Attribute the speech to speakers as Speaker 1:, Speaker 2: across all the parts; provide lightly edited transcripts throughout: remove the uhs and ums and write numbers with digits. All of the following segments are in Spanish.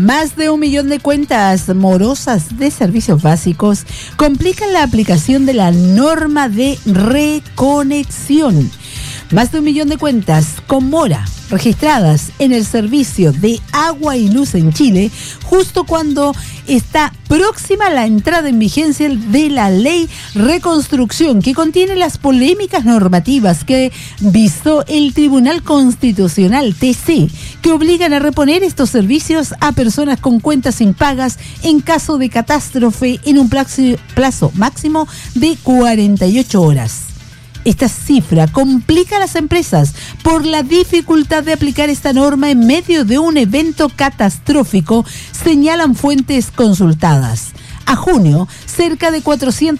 Speaker 1: Más de 1 millón de cuentas morosas de servicios básicos complican la aplicación de la norma de reconexión. Más de 1 millón de cuentas con mora registradas en el servicio de agua y luz en Chile, justo cuando está próxima la entrada en vigencia de la ley Reconstrucción, que contiene las polémicas normativas que visó el Tribunal Constitucional, TC, que obligan a reponer estos servicios a personas con cuentas impagas en caso de catástrofe en un plazo máximo de 48 horas. Esta cifra complica a las empresas por la dificultad de aplicar esta norma en medio de un evento catastrófico, señalan fuentes consultadas. A junio, cerca de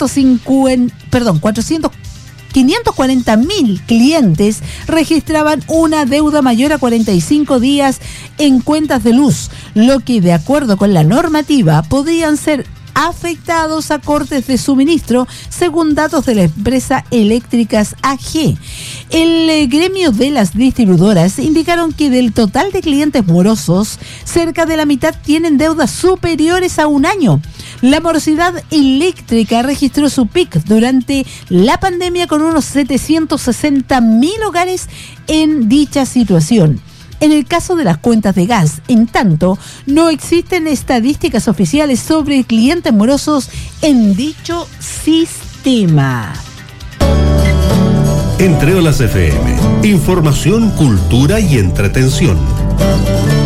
Speaker 1: 540.000 clientes registraban una deuda mayor a 45 días en cuentas de luz, lo que, de acuerdo con la normativa, podrían ser afectados a cortes de suministro, según datos de la empresa Eléctricas AG. El gremio de las distribuidoras indicaron que del total de clientes morosos, cerca de la mitad tienen deudas superiores a 1 año. La morosidad eléctrica registró su pic durante la pandemia con unos 760.000 hogares en dicha situación. En el caso de las cuentas de gas, en tanto, no existen estadísticas oficiales sobre clientes morosos en dicho sistema.
Speaker 2: Entre Olas FM, información, cultura y entretención.